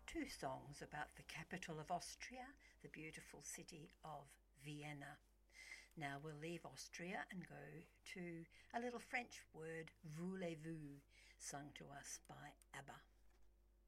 two songs about the capital of Austria, the beautiful city of Vienna. Now we'll leave Austria and go to a little French word, voulez-vous, sung to us by ABBA.